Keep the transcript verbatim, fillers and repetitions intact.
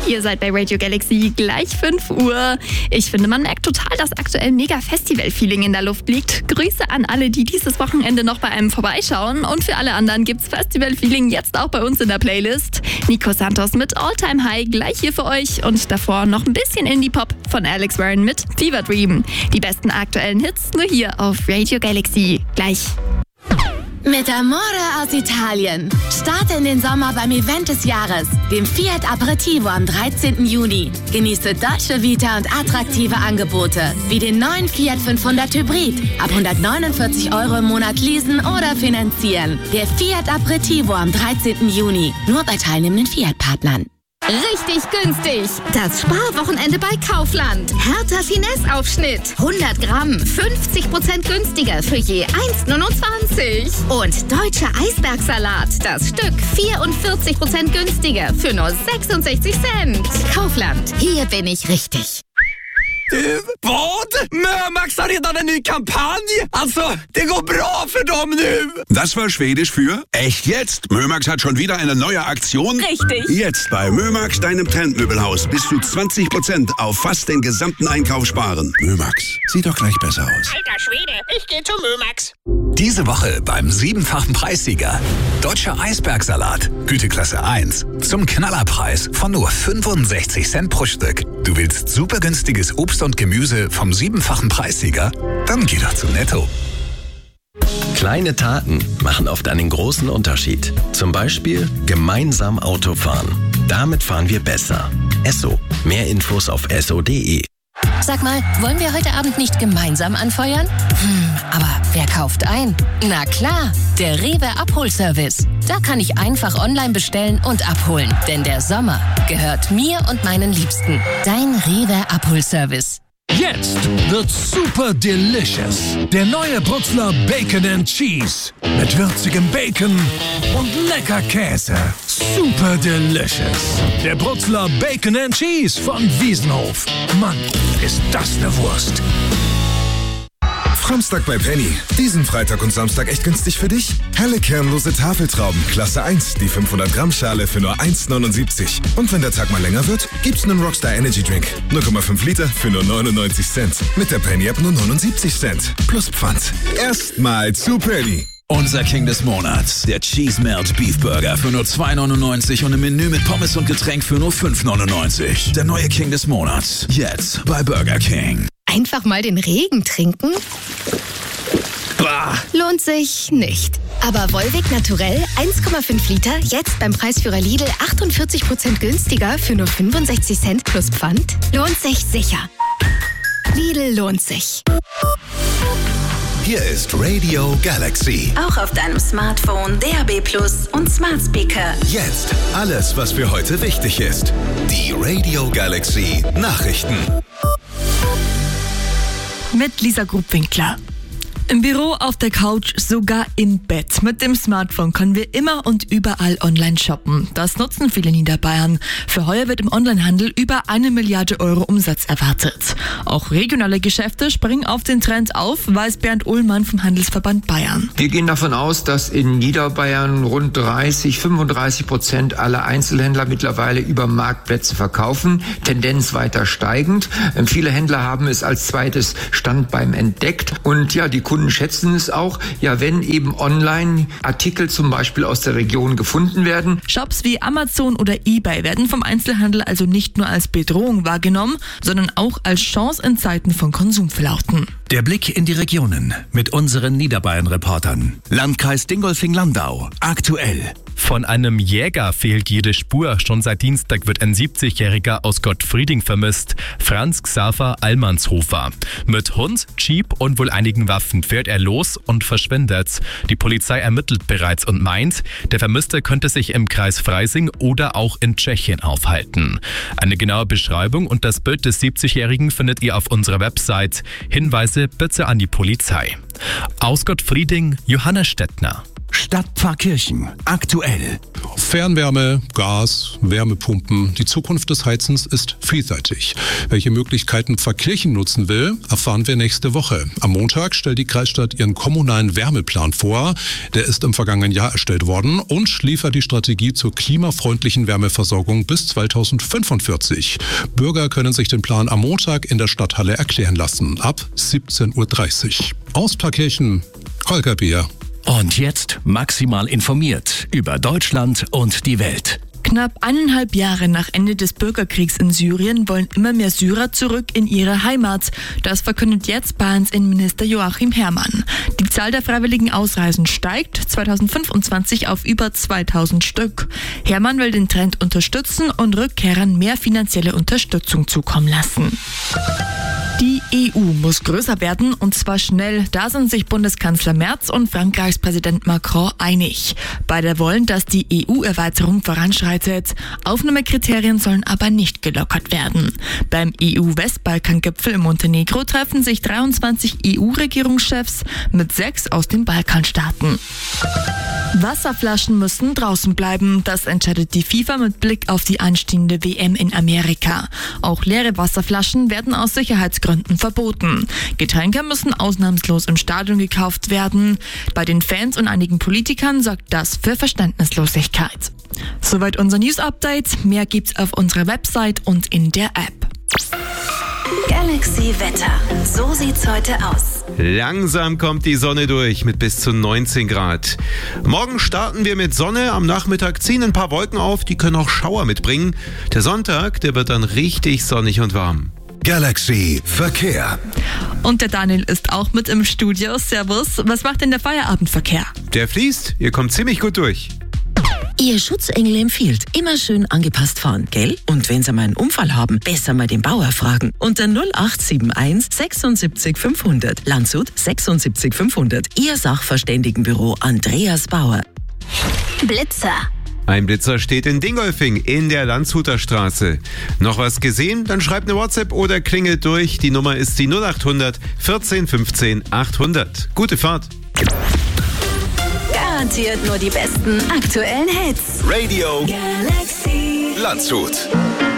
Ihr seid bei Radio Galaxy, gleich fünf Uhr. Ich finde, man merkt total, dass aktuell mega Festival-Feeling in der Luft liegt. Grüße an alle, die dieses Wochenende noch bei einem vorbeischauen. Und für alle anderen gibt's Festival-Feeling jetzt auch bei uns in der Playlist. Nico Santos mit All Time High gleich hier für euch. Und davor noch ein bisschen Indie-Pop von Alex Warren mit Fever Dream. Die besten aktuellen Hits nur hier auf Radio Galaxy. Gleich. Mit Amore aus Italien. Starte in den Sommer beim Event des Jahres, dem Fiat Aperitivo am dreizehnten Juni. Genieße deutsche Vita und attraktive Angebote, wie den neuen Fiat fünfhundert Hybrid. Ab hundertneunundvierzig Euro im Monat leasen oder finanzieren. Der Fiat Aperitivo am dreizehnten Juni. Nur bei teilnehmenden Fiat-Partnern. Richtig günstig. Das Sparwochenende bei Kaufland. Hertha Finesse-Aufschnitt. hundert Gramm. fünfzig Prozent günstiger für je eins Komma neunundzwanzig. Und deutscher Eisbergsalat. Das Stück vierundvierzig Prozent günstiger für nur sechsundsechzig Cent. Kaufland. Hier bin ich richtig. Du, vad? Mömax har redan en ny kampanj! Alltså, det går bra för dem nu! Das war Schwedisch für echt jetzt. Mömax hat schon wieder eine neue Aktion. Richtig. Jetzt bei Mömax, deinem Trendmöbelhaus, bis zu zwanzig Prozent auf fast den gesamten Einkauf sparen. Mömax, sieht doch gleich besser aus. Alter Schwede, ich geh zu Mömax. Diese Woche beim siebenfachen Preissieger. Deutscher Eisbergsalat, Güteklasse eins. Zum Knallerpreis von nur fünfundsechzig Cent pro Stück. Du willst super günstiges Obst und Gemüse vom siebenfachen Preissieger? Dann geh doch zu Netto. Kleine Taten machen oft einen großen Unterschied. Zum Beispiel gemeinsam Auto fahren. Damit fahren wir besser. Esso. Mehr Infos auf esso punkt de. Sag mal, wollen wir heute Abend nicht gemeinsam anfeuern? Hm, aber wer kauft ein? Na klar, der Rewe Abholservice. Da kann ich einfach online bestellen und abholen. Denn der Sommer gehört mir und meinen Liebsten. Dein Rewe Abholservice. Jetzt wird's super delicious. Der neue Brutzler Bacon and Cheese. Mit würzigem Bacon und lecker Käse. Super delicious. Der Brutzler Bacon and Cheese von Wiesenhof. Mann, ist das eine Wurst. Samstag bei Penny. Diesen Freitag und Samstag echt günstig für dich? Helle kernlose Tafeltrauben, Klasse eins, die fünfhundert Gramm Schale für nur eins Komma neunundsiebzig. Und wenn der Tag mal länger wird, gibt's einen Rockstar Energy Drink. null Komma fünf Liter für nur neunundneunzig Cent. Mit der Penny App nur neunundsiebzig Cent. Plus Pfand. Erstmal zu Penny. Unser King des Monats, der Cheese Melt Beef Burger für nur zwei neunundneunzig und ein Menü mit Pommes und Getränk für nur fünf neunundneunzig. Der neue King des Monats, jetzt bei Burger King. Einfach mal den Regen trinken? Bah. Lohnt sich nicht. Aber Volvic Naturell eins Komma fünf Liter, jetzt beim Preisführer Lidl achtundvierzig Prozent günstiger für nur fünfundsechzig Cent plus Pfand? Lohnt sich sicher. Lidl lohnt sich. Hier ist Radio Galaxy. Auch auf deinem Smartphone, D A B Plus und Smart Speaker. Jetzt alles, was für heute wichtig ist. Die Radio Galaxy Nachrichten. Mit Lisa Grubwinkler. Im Büro, auf der Couch, sogar im Bett. Mit dem Smartphone können wir immer und überall online shoppen. Das nutzen viele Niederbayern. Für heuer wird im Onlinehandel über eine Milliarde Euro Umsatz erwartet. Auch regionale Geschäfte springen auf den Trend auf, weiß Bernd Uhlmann vom Handelsverband Bayern. Wir gehen davon aus, dass in Niederbayern rund dreißig, fünfunddreißig Prozent aller Einzelhändler mittlerweile über Marktplätze verkaufen. Tendenz weiter steigend. Viele Händler haben es als zweites Standbein entdeckt. Und ja, die Kunden schätzen es auch, ja, wenn eben online Artikel zum Beispiel aus der Region gefunden werden. Shops wie Amazon oder eBay werden vom Einzelhandel also nicht nur als Bedrohung wahrgenommen, sondern auch als Chance in Zeiten von Konsumflauten. Der Blick in die Regionen mit unseren Niederbayern-Reportern. Landkreis Dingolfing-Landau. Aktuell. Von einem Jäger fehlt jede Spur. Schon seit Dienstag wird ein siebzigjähriger aus Gottfrieding vermisst. Franz Xaver Allmannshofer. Mit Hund, Jeep und wohl einigen Waffen fährt er los und verschwindet. Die Polizei ermittelt bereits und meint, der Vermisste könnte sich im Kreis Freising oder auch in Tschechien aufhalten. Eine genaue Beschreibung und das Bild des siebzigjährigen findet ihr auf unserer Website. Hinweise bitte an die Polizei. Aus Gottfrieding, Johannes Stettner. Stadtpfarrkirchen. Aktuell. Fernwärme, Gas, Wärmepumpen. Die Zukunft des Heizens ist vielseitig. Welche Möglichkeiten Pfarrkirchen nutzen will, erfahren wir nächste Woche. Am Montag stellt die Kreisstadt ihren kommunalen Wärmeplan vor. Der ist im vergangenen Jahr erstellt worden und liefert die Strategie zur klimafreundlichen Wärmeversorgung bis zweitausendfünfundvierzig. Bürger können sich den Plan am Montag in der Stadthalle erklären lassen. Ab siebzehn Uhr dreißig. Aus Pfarrkirchen, Holger Beer. Und jetzt maximal informiert über Deutschland und die Welt. Knapp eineinhalb Jahre nach Ende des Bürgerkriegs in Syrien wollen immer mehr Syrer zurück in ihre Heimat. Das verkündet jetzt Bayerns Innenminister Joachim Herrmann. Die Zahl der freiwilligen Ausreisen steigt zweitausendfünfundzwanzig auf über zweitausend Stück. Herrmann will den Trend unterstützen und Rückkehrern mehr finanzielle Unterstützung zukommen lassen. Die E U muss größer werden und zwar schnell. Da sind sich Bundeskanzler Merz und Frankreichs Präsident Macron einig. Beide wollen, dass die E U-Erweiterung voranschreitet. Aufnahmekriterien sollen aber nicht gelockert werden. Beim E U-Westbalkan-Gipfel in Montenegro treffen sich dreiundzwanzig E U-Regierungschefs mit sechs aus den Balkanstaaten. Wasserflaschen müssen draußen bleiben. Das entscheidet die FIFA mit Blick auf die anstehende W M in Amerika. Auch leere Wasserflaschen werden aus Sicherheitsgründen verboten. Getränke müssen ausnahmslos im Stadion gekauft werden. Bei den Fans und einigen Politikern sorgt das für Verständnislosigkeit. Soweit unser News-Update. Mehr gibt's auf unserer Website und in der App. Galaxy Wetter. So sieht's heute aus. Langsam kommt die Sonne durch mit bis zu neunzehn Grad. Morgen starten wir mit Sonne, am Nachmittag ziehen ein paar Wolken auf, die können auch Schauer mitbringen. Der Sonntag, der wird dann richtig sonnig und warm. Galaxy Verkehr. Und der Daniel ist auch mit im Studio. Servus. Was macht denn der Feierabendverkehr? Der fließt, ihr kommt ziemlich gut durch. Ihr Schutzengel empfiehlt, immer schön angepasst fahren, gell? Und wenn Sie mal einen Unfall haben, besser mal den Bauer fragen. Unter null acht sieben eins sechsundsiebzig fünfhundert. Landshut sechsundsiebzig fünfhundert. Ihr Sachverständigenbüro Andreas Bauer. Blitzer. Ein Blitzer steht in Dingolfing in der Landshuter Straße. Noch was gesehen? Dann schreibt eine WhatsApp oder klingelt durch. Die Nummer ist die null acht hundert vierzehn fünfzehn achthundert. Gute Fahrt. Garantiert nur die besten aktuellen Hits. Radio Galaxy Landshut.